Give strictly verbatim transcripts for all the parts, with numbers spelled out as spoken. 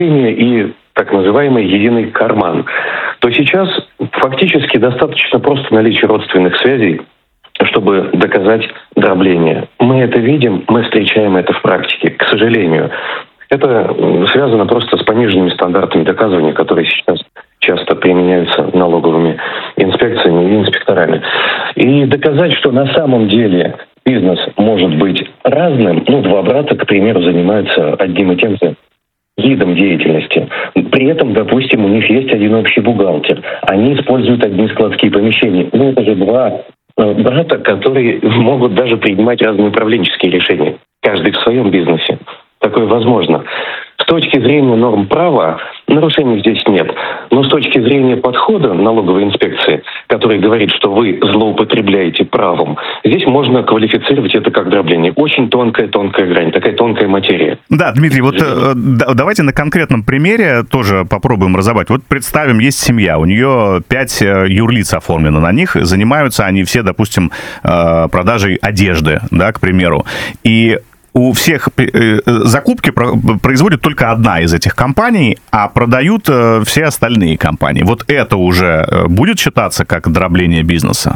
и так называемый единый карман, то сейчас фактически достаточно просто наличия родственных связей, чтобы доказать дробление. Мы это видим, мы встречаем это в практике, к сожалению. Это связано просто с пониженными стандартами доказывания, которые сейчас часто применяются налоговыми инспекциями и инспекторами. И доказать, что на самом деле бизнес может быть разным, ну, два брата, к примеру, занимаются одним и тем же видом деятельности. При этом, допустим, у них есть один общий бухгалтер. Они используют одни складские помещения. Ну, это же два брата, которые могут даже принимать разные управленческие решения. Каждый в своем бизнесе. Такое возможно. С точки зрения норм права нарушений здесь нет. Но с точки зрения подхода налоговой инспекции, который говорит, что вы злоупотребляете правом, здесь можно квалифицировать это как дробление. Очень тонкая-тонкая грань, такая тонкая материя. Да, Дмитрий, вот э, давайте на конкретном примере тоже попробуем разобрать. Вот представим, есть семья, у нее пять юрлиц оформлено на них, занимаются они все, допустим, э, продажей одежды, да, к примеру. И у всех закупки производит только одна из этих компаний, а продают все остальные компании. Вот это уже будет считаться как дробление бизнеса?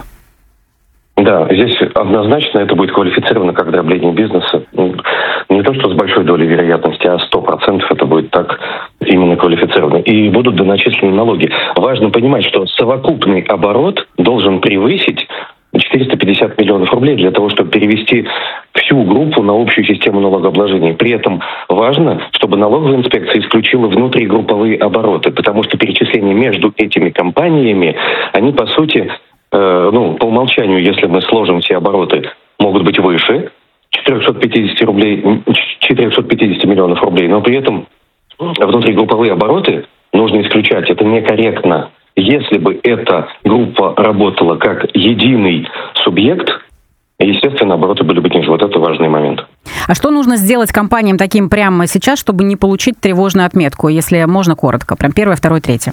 Да, здесь однозначно это будет квалифицировано как дробление бизнеса. Не то, что с большой долей вероятности, а сто процентов это будет так именно квалифицировано. И будут доначислены налоги. Важно понимать, что совокупный оборот должен превысить четыреста пятьдесят миллионов рублей для того, чтобы перевести всю группу на общую систему налогообложения. При этом важно, чтобы налоговая инспекция исключила внутригрупповые обороты, потому что перечисления между этими компаниями, они, по сути, э, ну, по умолчанию, если мы сложим все обороты, могут быть выше четыреста пятьдесят рублей, четыреста пятьдесят миллионов рублей, но при этом внутригрупповые обороты нужно исключать. Это некорректно. Если бы эта группа работала как единый субъект, естественно, обороты были бы ниже. Вот это важный момент. А что нужно сделать компаниям таким прямо сейчас, чтобы не получить тревожную отметку, если можно коротко? Прям первое, второе, третье.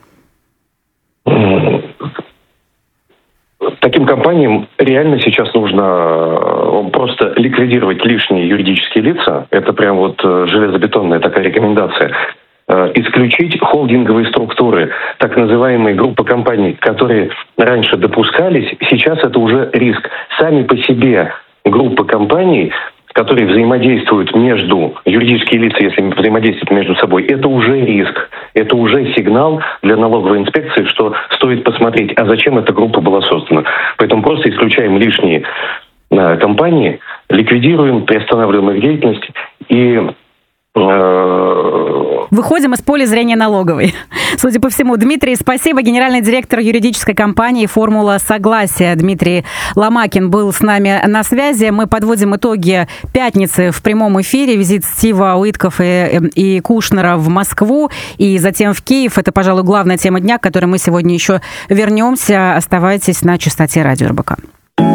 Таким компаниям реально сейчас нужно просто ликвидировать лишние юридические лица. Это прям вот железобетонная такая рекомендация. Исключить холдинговые структуры, так называемые группы компаний, которые раньше допускались, сейчас это уже риск. Сами по себе группы компаний, которые взаимодействуют между, юридические лица, если взаимодействуют между собой, это уже риск. Это уже сигнал для налоговой инспекции, что стоит посмотреть, а зачем эта группа была создана. Поэтому просто исключаем лишние э, компании, ликвидируем, приостанавливаем их деятельность и выходим из поля зрения налоговой. Судя по всему. Дмитрий, спасибо. Генеральный директор юридической компании «Формула согласия» Дмитрий Ломакин был с нами на связи. Мы подводим итоги пятницы в прямом эфире. Визит Стива Уитков и, и Кушнера в Москву и затем в Киев. Это, пожалуй, главная тема дня, к которой мы сегодня еще вернемся. Оставайтесь на частоте радио эр бэ ка.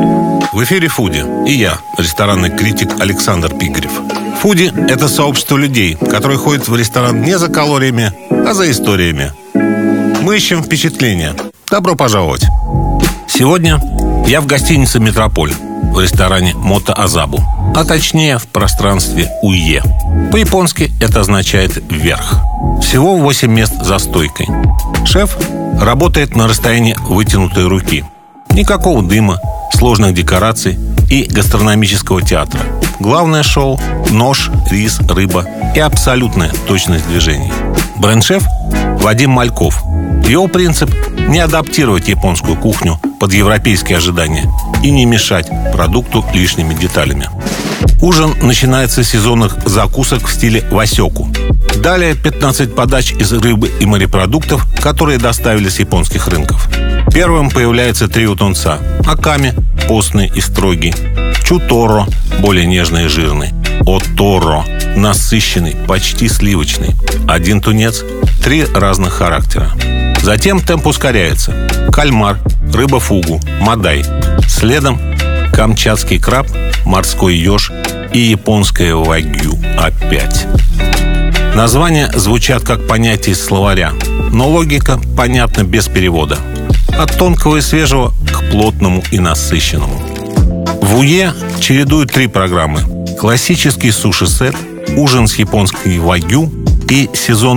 В эфире «Фуди» и я, ресторанный критик Александр Пигарев. «Фуди» — это сообщество людей, которые ходят в ресторан не за калориями, а за историями. Мы ищем впечатления. Добро пожаловать! Сегодня я в гостинице «Метрополь» в ресторане «Мото Азабу», а точнее в пространстве «Уе». По-японски это означает «вверх». Всего восемь мест за стойкой. Шеф работает на расстоянии вытянутой руки. Никакого дыма, сложных декораций и гастрономического театра. Главное шоу – нож, рис, рыба и абсолютная точность движений. Бренд-шеф Вадим Мальков. Его принцип – не адаптировать японскую кухню под европейские ожидания и не мешать продукту лишними деталями. Ужин начинается с сезонных закусок в стиле васёку. Далее пятнадцать подач из рыбы и морепродуктов, которые доставили с японских рынков. Первым появляется трио тунца. Аками – постный и строгий. Чуторо – более нежный и жирный. Оторо – насыщенный, почти сливочный. Один тунец – три разных характера. Затем темп ускоряется. Кальмар, рыба фугу, мадай. Следом камчатский краб, морской еж и японское вагю опять. Названия звучат как понятие из словаря, но логика понятна без перевода. От тонкого и свежего к плотному и насыщенному. В Уе чередуют три программы. Классический суши-сет, ужин с японской вагю и сезон